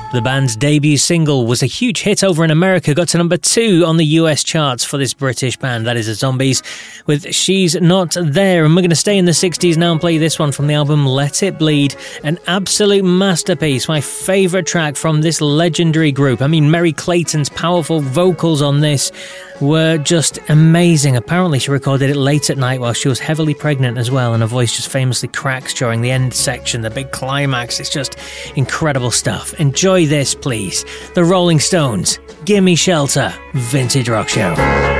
The band's debut single was a huge hit over in America, got to number 2 on the US charts for this British band, that is the Zombies, with She's Not There. And we're going to stay in the 60s now and play this one from the album Let It Bleed, an absolute masterpiece, my favourite track from this legendary group. I mean, Mary Clayton's powerful vocals on this were just amazing. Apparently she recorded it late at night while she was heavily pregnant as well, and her voice just famously cracks during the end section, the big climax. It's just incredible stuff. Enjoy this, please. The Rolling Stones, Gimme Shelter, Vintage Rock Show.